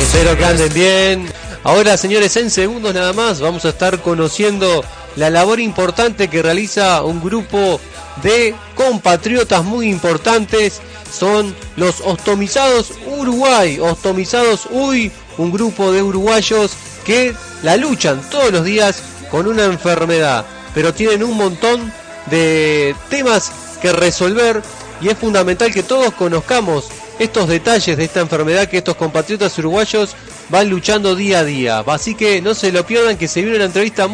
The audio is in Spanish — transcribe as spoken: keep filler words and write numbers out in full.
Espero que anden bien. Ahora, señores, en segundos nada más vamos a estar conociendo la labor importante que realiza un grupo de compatriotas muy importantes. Son los Ostomizados Uruguay. Ostomizados Uy, un grupo de uruguayos que la luchan todos los días con una enfermedad, pero tienen un montón de temas que resolver y es fundamental que todos conozcamos estos detalles de esta enfermedad que estos compatriotas uruguayos van luchando día a día. Así que no se lo pierdan, que se viene una entrevista muy